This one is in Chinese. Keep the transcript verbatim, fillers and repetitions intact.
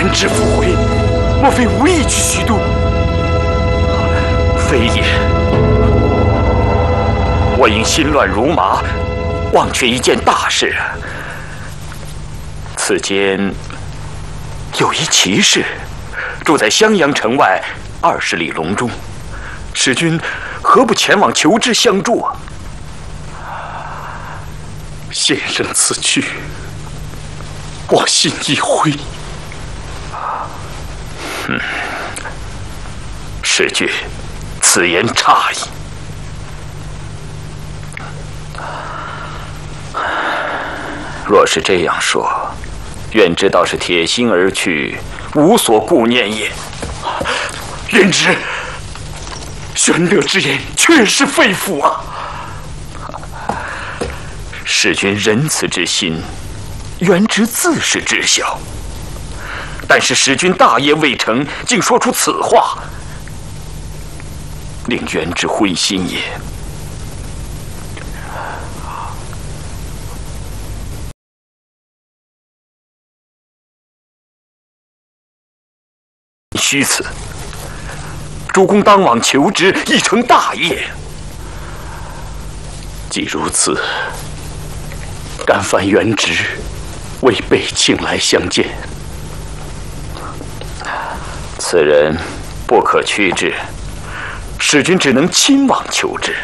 元之复回，莫非无意去虚度？ 非也，我因心乱如麻，忘却一件大事。此间有一骑士，住在襄阳城外二十里隆中，使君何不前往求之相助啊？ 先生此去，我心已灰。 嗯，使君此言差矣。若是这样说，元直倒是铁心而去，无所顾念也。 元直，玄德之言确是肺腑啊！ 使君仁慈之心，元直自是知晓。但是使君大业未成，竟说出此话，令元直灰心也。虚此，主公当往求之，亦成大业。 既如此，敢烦元直为备请来相见。 此人不可屈之，使君只能亲往求之。